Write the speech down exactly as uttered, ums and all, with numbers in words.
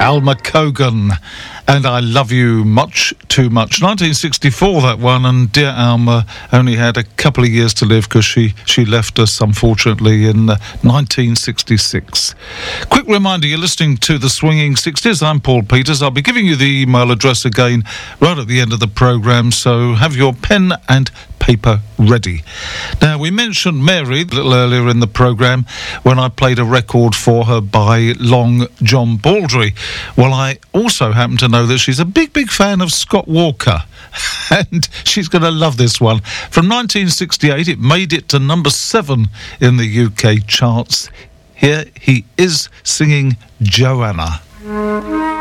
Alma Cogan, and I Love You Much Too Much. nineteen sixty-four, that one, and dear Alma only had a couple of years to live because she, she left us, unfortunately, in uh, nineteen sixty-six. Quick reminder, you're listening to The Swinging sixties. I'm Paul Peters. I'll be giving you the email address again right at the end of the programme, so have your pen and paper ready. Now, we mentioned Mary a little earlier in the programme when I played a record for her by Long John Baldry. Well, I also happen to know that she's a big, big fan of Scott Walker, and she's going to love this one. From nineteen sixty-eight, it made it to number seven in the U K charts. Here he is singing Joanna.